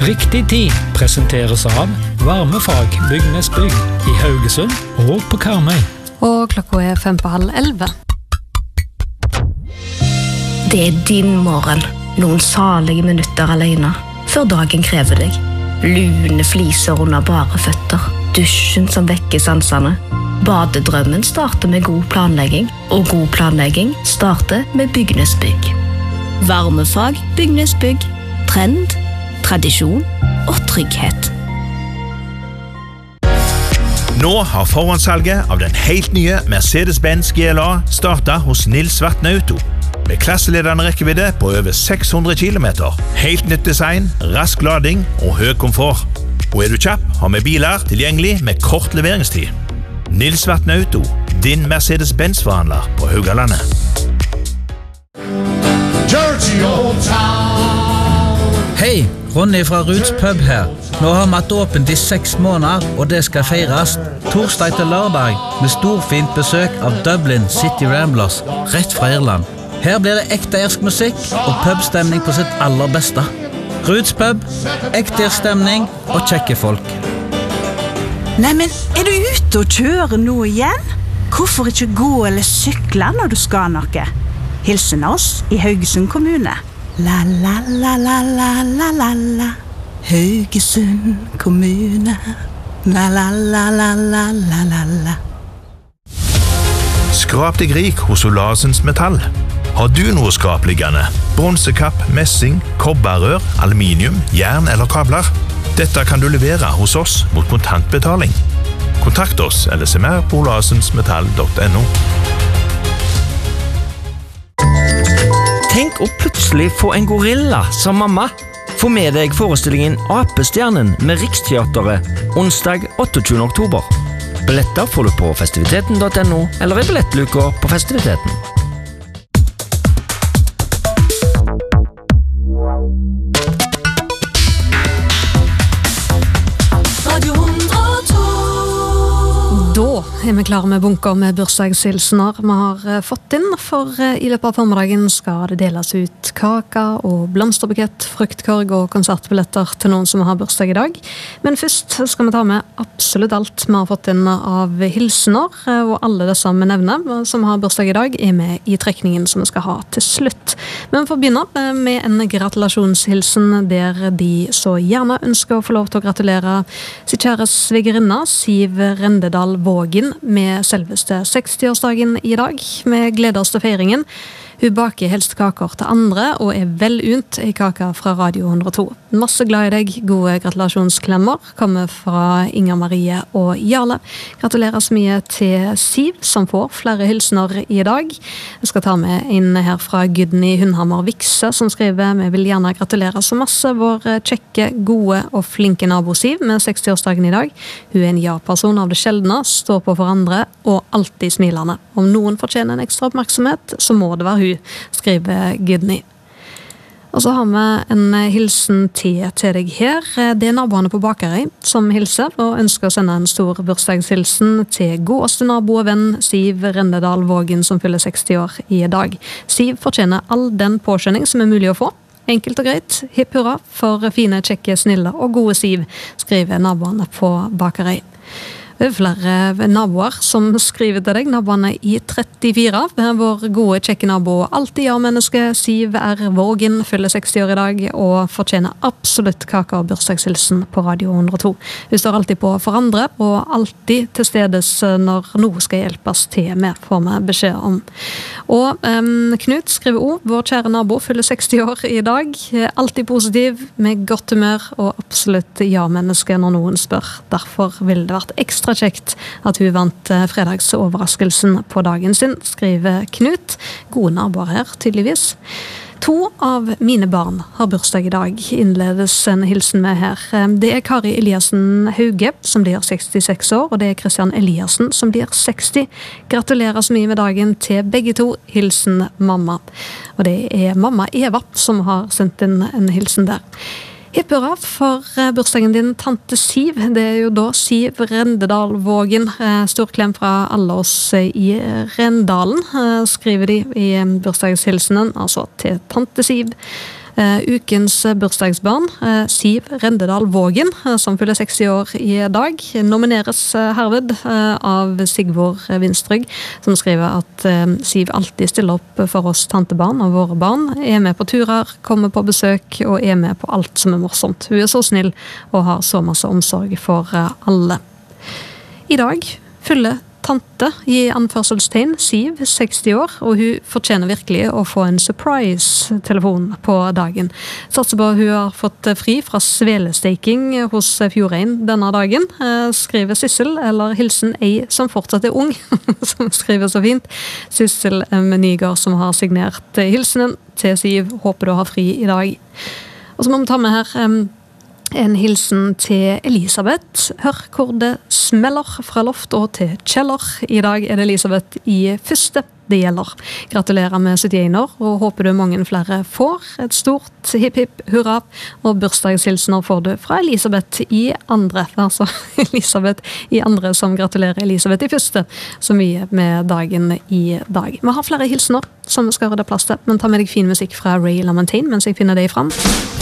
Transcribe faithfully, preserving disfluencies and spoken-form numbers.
Riktig tid presenteres av Varmefag Bygnesbygg i Haugesund og på Karmøy. Og klokka er fem på halv elleve. Det er din morgen. Noen salige minutter alene, før dagen krever deg. Lune fliser under bare føtter. Dusjen som vekker sansene. Badedrømmen starter med god planlegging, og god planlegging starter med Bygnesbygg. Varmefag Bygnesbygg. Trend, tradisjon og trygghet. Nå har forhåndssalget av den helt nye Mercedes-Benz G L A startet hos Nils Vatne Auto. Med klasseledende rekkevidde på over seks hundre kilometer. Helt nytt design, rask lading og høy komfort. Og er du kjapp, har vi biler tilgjengelig med kort leveringstid. Nils Vatne Auto, din Mercedes-Benz-forhandler på Haugalandet. Hei, Ronny fra Ruths Pub her. Nå har vi hatt åpent i seks måneder, og det skal feires. Torsdag til lørdag med storfint besøk av Dublin City Ramblers, rett fra Irland. Her blir det ekte irsk musikk og pubstemning på sitt aller beste. Ruths Pub, ekte irsk stemning og kjekke folk. Nei, men er du ute og kjører nå igjen? Hvorfor ikke gå eller sykle når du skal noe? Hilsen oss i Haugesund kommune. La la la la la la la la Haugesund kommune. La la la la la la la la. Skrap deg rik hos Olasens Metall. Har du noe skrapliggende? Bronsekapp, messing, kobberrør, aluminium, jern eller kabler? Dette kan du levere hos oss mot kontantbetaling. Kontakt oss eller se mer på olasensmetall punktum no. Tenk å plutselig få en gorilla som mamma. Få med deg forestillingen Apestjernen med Riksteateret onsdag otteogtyvende oktober. Billetter får du på festiviteten punktum no eller i billettluka på festiviteten. Da er vi klare med bunker med bursdagshilsener vi har fått inn, for i løpet av formiddagen skal det deles ut kaka og blomsterbukett, fruktkorg og konsertbilletter til noen som har bursdag i dag. Men først skal vi ta med absolutt alt vi har fått inn av hilsener, og alle disse vi nevner som har bursdag i dag er med i trekningen som vi skal ha til slutt. Men for å begynne med en gratulasjonshilsen der de så gjerne ønsker å få lov til å gratulere sitt kjære svigerinne Siv Rendedal Vågen med selveste sekstiårsdagen i dag. Vi gleder oss til feiringen. Hun baker helst kaker til andre og er vel unt i kaka fra Radio hundre og to. Masse glad i deg. Gode gratulasjonsklemmer kommer fra Inger Marie og Jarle. Gratulerer så mye til Siv, som får flere hilsener i dag. Jeg skal ta med inn her fra Gudny Hundhammer Vikse, som skriver: vi vil gjerne gratulere så masse vår kjekke, gode og flinke nabo Siv med sekstiårsdagen i dag. Hun er en ja-person av det sjeldne, står på for andre og alltid smilende. Om noen fortjener en ekstra oppmerksomhet, så må det være hun, skriver Gudny. Og så har vi en hilsen til, til deg her. Det er naboene på Bakerøy som hilser og ønsker å sende en stor bursdagshilsen til godeste nabo og venn Siv Rendedal Vågen, som fyller seksti år i dag. Siv fortjener all den påskjønning som er mulig å få. Enkelt og greit, hipp hurra for fine, kjekke, snille og gode Siv, skriver naboene på Bakerøy. Det er flere naboer som skriver til deg, naboene i trettifire. Vår gode, kjekke nabo, alltid ja-menneske, Siv R. Vågen, fyller seksti år i dag og fortjener absolutt kake og bursdagshilsen på Radio hundre og to. Hun står alltid på for andre og alltid til stedes når noe skal hjelpes til med, får vi beskjed om. Og um, Knut skriver også: vår kjære nabo fyller seksti år i dag, alltid positiv, med godt humør og absolutt ja-menneske når noen spør. Derfor vil det vært ekstra kjekt at hun vant fredagsoverraskelsen på dagen sin, skriver Knut. Gode naboer her, tydeligvis. To av mine barn har bursdag i dag, innledes en hilsen med her. Det er Kari Eliassen Hauge, som blir sekstiseks år, og det er Christian Eliassen, som blir seksti. Gratulerer så mye med dagen til begge to. Hilsen mamma. Og det er mamma Eva som har sendt inn en hilsen der. Hipp hurra for bursdagen din, tante Siv. Det er jo da Siv Rendedal Vågen. Stor klem fra alle oss i Rendalen, skriver de i bursdagshilsenen, altså til tante Siv. Uh, ukens bursdagsbarn, uh, Siv Rendedal Vågen, uh, som fyller seksti år i dag, nomineres uh, herved uh, av Sigvor Vinstrygg, som skriver at uh, Siv alltid stiller opp for oss tantebarn og våre barn, er med på turer, kommer på besøk og er med på alt som er morsomt. Hun er så snill og har så masse omsorg for uh, alle. I dag fyller tante i anførselstegn Siv, seksti år, og hun fortjener virkelig å få en surprise-telefon på dagen. Satser på hun har fått fri fra svelesteiking hos Fjordrein denne dagen, skriver Sissel, eller hilsen ei som fortsatt er ung, som skriver så fint. Sissel Nygaard som har signert hilsenen til Siv, håper du har fri i dag. Og så må vi ta med her en hilsen til Elisabeth. Hør hvor det smeller fra loft og til kjeller. I dag er det Elisabeth i første det gjelder. Gratulerer med syttien år, og håper du mange flere får. Et stort hipp hipp hurra, og bursdagshilsener får du fra Elisabeth i andre. Altså Elisabeth i andre som gratulerer Elisabeth i første, så mye med dagen i dag. Vi har flere hilsener som vi skal rydde plass til, men ta med deg fin musikk fra Ray LaMontagne mens jeg finner deg fram.